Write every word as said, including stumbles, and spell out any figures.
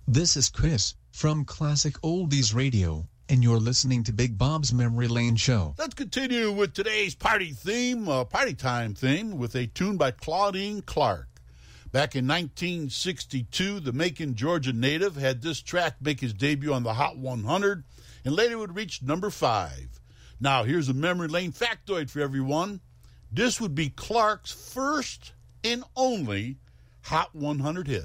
This is Chris from Classic Oldies Radio, and you're listening to Big Bob's Memory Lane Show. Let's continue with today's party theme, uh, party time theme, with a tune by Claudine Clark. Back in nineteen sixty-two, the Macon, Georgia native had this track make his debut on the Hot one hundred, and later would reach number five. Now, here's a memory lane factoid for everyone. This would be Clark's first and only Hot one hundred hit.